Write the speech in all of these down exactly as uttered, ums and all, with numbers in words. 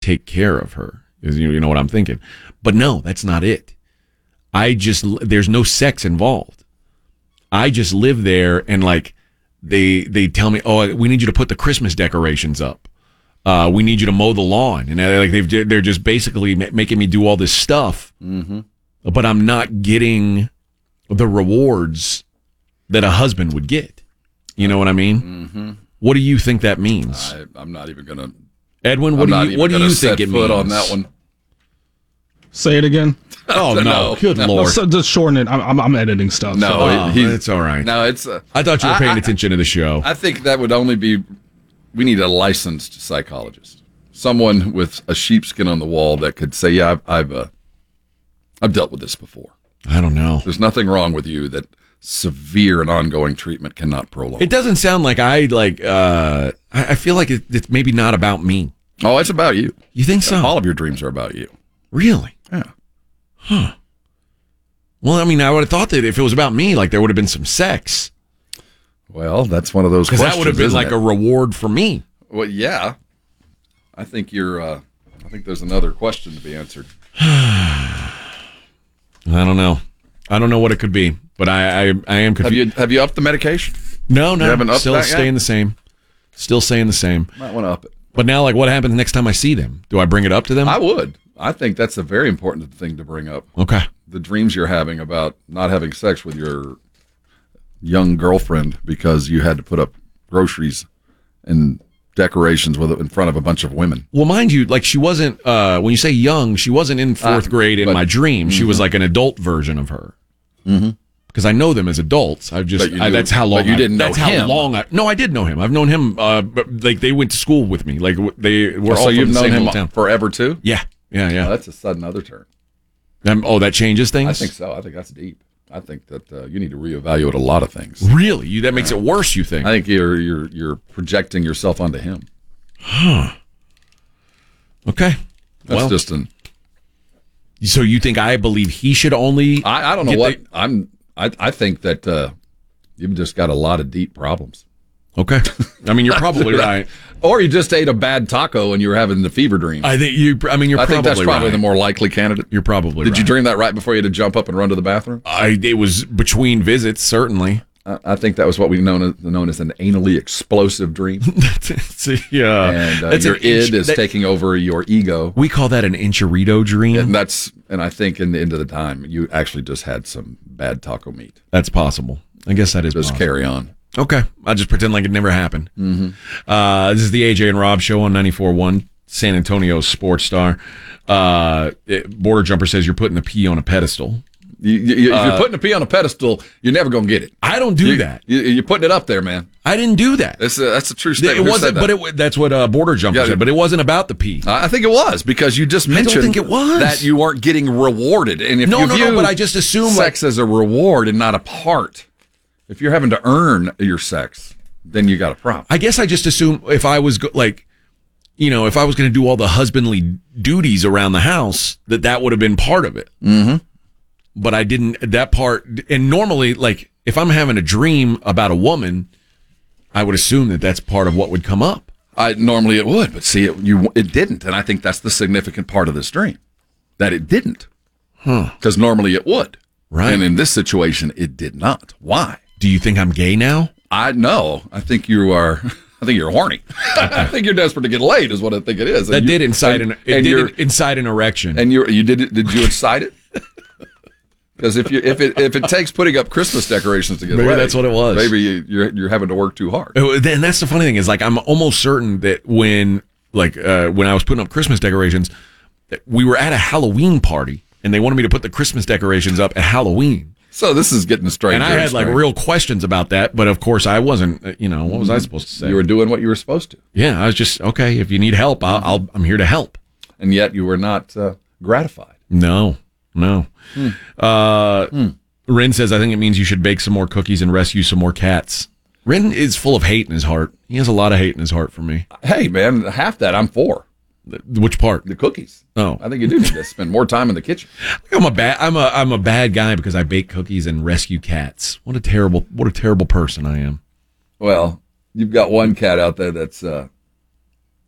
take care of her. You, you know what I'm thinking? But no, that's not it. I just, there's no sex involved. I just live there and like, they they tell me, oh, we need you to put the Christmas decorations up. Uh, we need you to mow the lawn. And they're, like, they've, they're just basically making me do all this stuff. Mm-hmm. But I'm not getting the rewards that a husband would get. You know what I mean? Mm-hmm. What do you think that means? I, I'm not even going to. Edwin, what I'm do you what do you think it means on that one? Say it again. Oh no! no Good no. lord! So just shorten it. I'm I'm, I'm editing stuff. No, so. Oh, he, it's all right. No, it's. Uh, I thought you were paying I, attention to the show. I think that would only be. We need a licensed psychologist, someone with a sheepskin on the wall that could say, "Yeah, I've I've, uh, I've dealt with this before. I don't know. There's nothing wrong with you that severe and ongoing treatment cannot prolong." It doesn't sound like I like. Uh, I, I feel like it, it's maybe not about me. Oh, it's about you. You think so? All of your dreams are about you. Really? Yeah. Huh. Well, I mean, I would have thought that if it was about me, like there would have been some sex. Well, that's one of those Because questions. that would have been like it? a reward for me. Well, yeah. I think you're. Uh, I think there's another question to be answered. I don't know. I don't know what it could be, but I I, I am confused. Have you have you upped the medication? No, no. You haven't upped Still that yet? staying the same. Still staying the same. Might want to up it. But now, like, what happens next time I see them? Do I bring it up to them? I would. I think that's a very important thing to bring up. Okay. The dreams you're having about not having sex with your young girlfriend because you had to put up groceries and decorations with it in front of a bunch of women. Well, mind you, like she wasn't. Uh, when you say young, she wasn't in fourth Uh, grade in but- my dream. She Mhm. was like an adult version of her. Mm-hmm. Because I know them as adults. I've just But you I, knew- that's how but long you I- didn't know that's how him. long I no I did know him. I've known him. Uh, but, like they went to school with me. Like w- they were all so from you've the known same him little town. forever too? Yeah, yeah, yeah. Oh, that's a sudden other turn. Um, oh, that changes things. I think so. I think that's deep. I think that uh, you need to reevaluate a lot of things. Really, you that makes it worse. You think? I think you're you're you're projecting yourself onto him. Huh. Okay. That's well, just an. So you think I believe he should only? I, I don't know get what the- I'm. I I think that uh, you've just got a lot of deep problems. Okay. I mean, you're probably right. Or you just ate a bad taco and you were having the fever dream. I think you. I mean, you're. I probably think that's probably right. the more likely candidate. You're probably. Did right. you dream that right before you had to jump up and run to the bathroom? I. It was between visits, certainly. I, I think that was what we known as known as an anally explosive dream. yeah. And uh, That's your an id inch- is that- taking over your ego. We call that an Inchurrito dream. And that's and I think in the end of the time you actually just had some bad taco meat. That's possible. I guess that is Just possible. carry on. Okay. I'll just pretend like it never happened. Mm-hmm. Uh, this is the A J and Rob show on ninety-four point one, San Antonio's Sports Star. Uh, it- Border Jumper says you're putting the P on a pedestal. You, you, if Uh, you're putting a P on a pedestal, you're never going to get it. I don't do You- that. You, you're putting it up there, man. I didn't do that. That's a, that's a true statement. It Who wasn't, said that? but it, wa- that's what uh, Border Jumper Yeah, said. But it wasn't about the P. I think it was because you just I don't mentioned think it was. that you weren't getting rewarded. And if No, you no, view no, but I just assume, sex as a reward and not a part, if you're having to earn your sex, then you got a problem. I guess I just assume if I was go- like, you know, if I was going to do all the husbandly duties around the house, that that would have been part of it. Mm-hmm. But I didn't. That part, and normally, like, if I'm having a dream about a woman, I would assume that that's part of what would come up. I normally it would, but see, it you it didn't, and I think that's the significant part of this dream, that it didn't, Huh? because normally it would, Right. And in this situation, it did not. Why? Do you think I'm gay now? I know. I think you are. I think you're horny. I think you're desperate to get laid, is what I think it is. And That you- did incite and- an it and did you're- incite an erection. And you you did it? Did you incite it? Because if you if it if it takes putting up Christmas decorations to get Maybe laid, that's what it was. Maybe you, you're you're having to work too hard. And that's the funny thing is, like, I'm almost certain that when, like, uh, when I was putting up Christmas decorations, that we were at a Halloween party, and they wanted me to put the Christmas decorations up at Halloween. So this is getting strange. And I had like real questions about that, but of course I wasn't. uh, You know, what was I supposed to say? You were doing what you were supposed to, Yeah, I was just okay. If you need help, I'll, I'll I'm here to help. and yet you were not uh, gratified. No, no. Hmm. Uh, Hmm. Ren says I think it means you should bake some more cookies and rescue some more cats. Ren is full of hate in his heart. He has a lot of hate in his heart for me. Hey, man, half that I'm for. Which part? The cookies. Oh, I think you do need to spend more time in the kitchen. I'm a bad. I'm a. I'm a bad guy because I bake cookies and rescue cats. What a terrible. What a terrible person I am. Well, you've got one cat out there that's uh,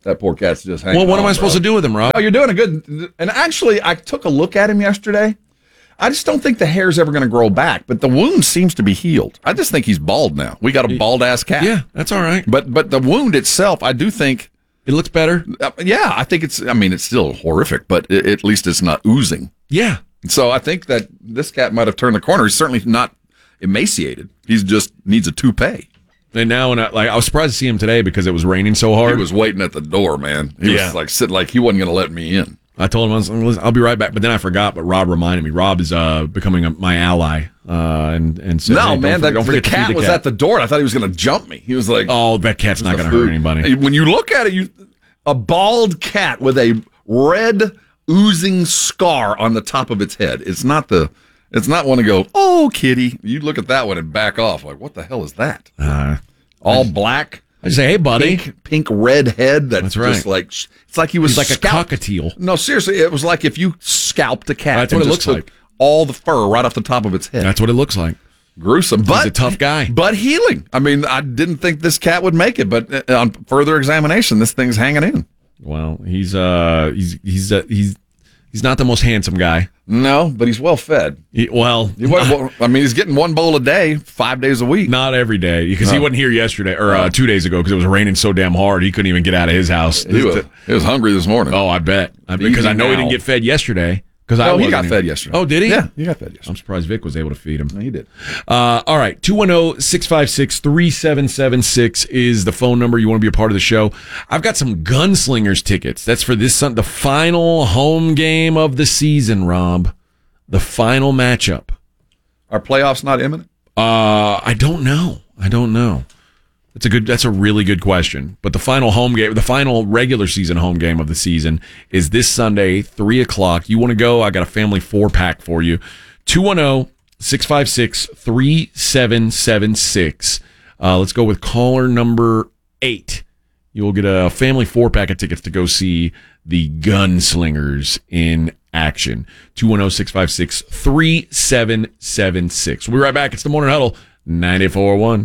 That poor cat's just hanging Well, what on, am I supposed bro. to do with him, Rob? Oh, you're doing a good. And actually, I took a look at him yesterday. I just don't think the hair's ever going to grow back, but the wound seems to be healed. I just think he's bald now. We got a bald ass cat. Yeah, that's all right. But but the wound itself, I do think. It looks better. Uh, yeah, I think it's. I mean, it's still horrific, but it, at least it's not oozing. Yeah. So I think that this cat might have turned the corner. He's certainly not emaciated. He's just needs a toupee. And now, when I, like, I was surprised to see him today because it was raining so hard. He was waiting at the door, man. He Yeah. was like sitting like he wasn't going to let me in. I told him, I was like, "Listen, I'll be right back." But then I forgot, but Rob reminded me. Rob is uh, becoming a, my ally. Uh, and, and said, No, hey, don't man, forget- that, don't the forget to feed cat the was cat. at the door. I thought he was going to jump me. He was like, Oh, that cat's not the going to hurt food. anybody. When you look at it, you a bald cat with a red oozing scar on the top of its head. It's not the. It's not one to go, oh, kitty. You look at that one and back off. Like, what the hell is that? Uh, All black. I just say, hey, buddy. Pink, pink red head. That's, That's right. just like it's like he was He's like a scalped. cockatiel. No, seriously, it was like if you scalped a cat. That's and what it just looks took like. All the fur right off the top of its head. That's what it looks like. Gruesome, but He's a tough guy. but healing. I mean, I didn't think this cat would make it, but uh, on further examination, this thing's hanging in. Well, he's uh, he's he's uh, he's he's not the most handsome guy. No, but he's well fed. He, well, He was, well, I mean, he's getting one bowl a day, five days a week. not every day because he No. wasn't here yesterday or uh, two days ago because it was raining so damn hard he couldn't even get out of his house. He was, he was hungry this morning. Oh, I bet I, because I know he now. didn't get fed yesterday. Because I Oh, he wasn't got here. fed yesterday. Oh, did he? Yeah, he got fed yesterday. I'm surprised Vic was able to feed him. He did. Uh, all right, two one zero, six five six, three seven seven six is the phone number. You want to be a part of the show. I've got some Gunslingers tickets. That's for this Sun, the final home game of the season, Rob. The final matchup. Are playoffs not imminent? Uh, I don't know. I don't know. That's a good. That's a really good question. But the final home game, the final regular season home game of the season, is this Sunday, three o'clock. You want to go? I got a family four pack for you. two one zero, six five six, three seven seven six. Uh, let's go with caller number eight. You will get a family four pack of tickets to go see the Gunslingers in action. two one zero, six five six, three seven seven six. We'll be right back. It's the Morning Huddle, ninety-four point one.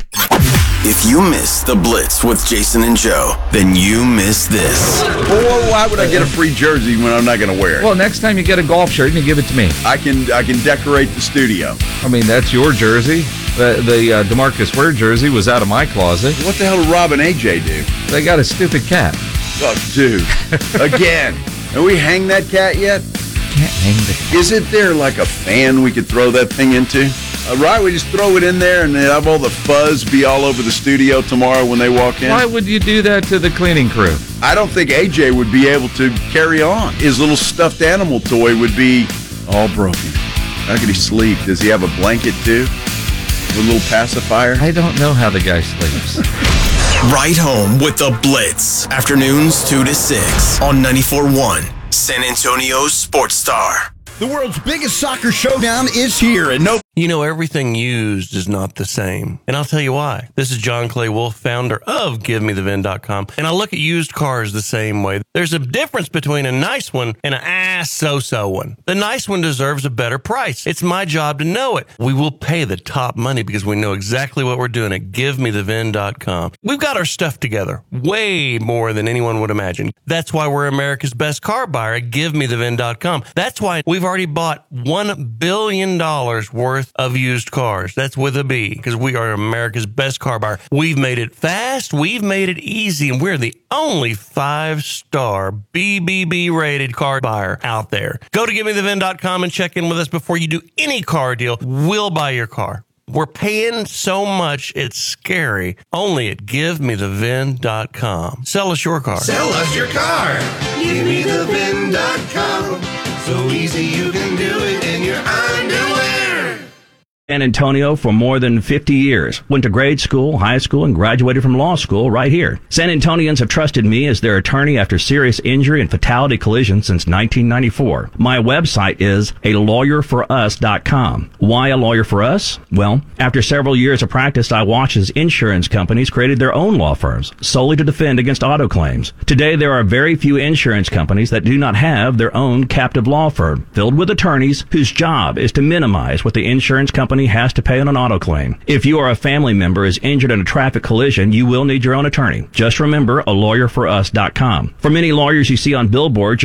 If you miss the Blitz with Jason and Joe, then you miss this. Well, why would I get a free jersey when I'm not going to wear it? Well, next time you get a golf shirt, you give it to me. I can I can decorate the studio. I mean, that's your jersey. The, the uh, DeMarcus Ware jersey was out of my closet. What the hell did Rob and A J do? They got a stupid cat. Oh, dude. Again. Have we hang that cat yet? Can't hang the cat. Isn't there like a fan we could throw that thing into? Uh, right, we just throw it in there and then have all the fuzz be all over the studio tomorrow when they walk in? Why would you do that to the cleaning crew? I don't think A J would be able to carry on. His little stuffed animal toy would be all broken. How could he sleep? Does he have a blanket too? With a little pacifier? I don't know how the guy sleeps. Right home with the Blitz. Afternoons two to six on ninety-four point one. San Antonio's Sports Star. The world's biggest soccer showdown is here, and no. You know, everything used is not the same. And I'll tell you why. This is John Clay Wolf, founder of Give Me The Vin dot com. And I look at used cars the same way. There's a difference between a nice one and an ass so-so one. The nice one deserves a better price. It's my job to know it. We will pay the top money because we know exactly what we're doing at Give Me The Vin dot com. We've got our stuff together way more than anyone would imagine. That's why we're America's best car buyer at Give Me The Vin dot com. That's why we've already bought one billion dollars worth of used cars. That's with a B, because we are America's best car buyer. We've made it fast, we've made it easy, and we're the only five-star B B B rated car buyer out there. Go to Give Me The Vin dot com and check in with us before you do any car deal. We'll buy your car. We're paying so much, it's scary. Only at Give Me The Vin dot com. Sell us your car. Sell us your car. Give me the vin dot com. So easy you can do it in your underwear. San Antonio for more than fifty years. Went to grade school, high school, and graduated from law school right here. San Antonians have trusted me as their attorney after serious injury and fatality collision since nineteen ninety-four. My website is a lawyer for us dot com. Why a lawyer for us? Well, after several years of practice, I watched as insurance companies created their own law firms solely to defend against auto claims. Today, there are very few insurance companies that do not have their own captive law firm filled with attorneys whose job is to minimize what the insurance company company has to pay on an auto claim. If you or a family member is injured in a traffic collision, you will need your own attorney. Just remember a lawyer for us dot com. For many lawyers you see on billboards,